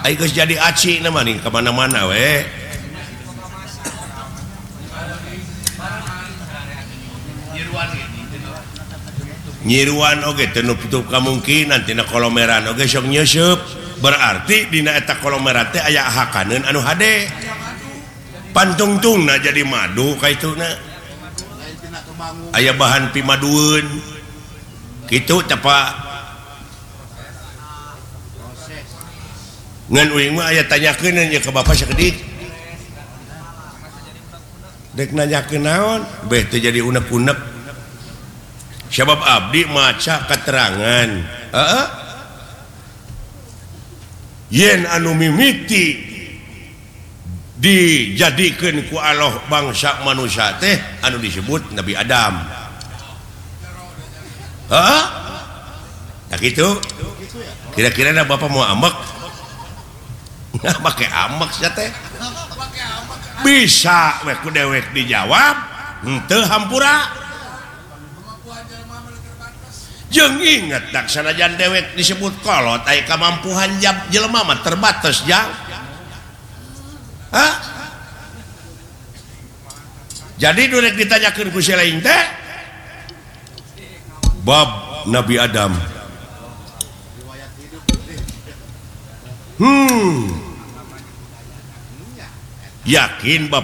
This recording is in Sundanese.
ayo jadi aci nama nih kemana-mana we nyiruan oge tenup-tup kemungkinan tina kolomeran oge sok nyeusup berarti dina eta kolomeran teh aya hakaneun anu hade pantungtungna jadi madu kaituna aya bahan pimadueun kitu tepa ngan uing mah aya tanyakeun nya ke bapak sakedik dek nanyakeun naon beh teu jadi unek-unek sabab abdi maca keterangan yen anu mimiti dijadikeun ku Allah bangsa manusia teh anu disebut Nabi Adam tak gitu kira-kira ada bapak mau ambek nggak pakai ambek ya teh bisa ku dewek dijawab henteu hampura jeung inget dak sanajan dewek disebut kolot aya kamampuan jelema mah terbatas jang jadi durek ditanyakeun ku si lain teh bab Nabi Adam yakin bab